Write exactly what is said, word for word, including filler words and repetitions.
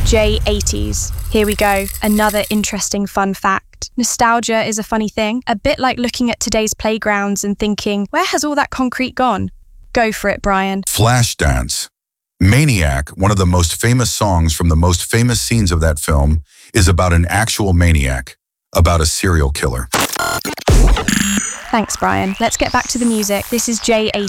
J eighties. Here we go, another interesting fun fact. Nostalgia is a funny thing, a bit like looking at today's playgrounds and thinking, where has all that concrete gone? Go for it, Brian. Flashdance. Maniac, one of the most famous songs from the most famous scenes of that film, is about an actual maniac, about a serial killer. Thanks, Brian. Let's get back to the music. This is J eighties.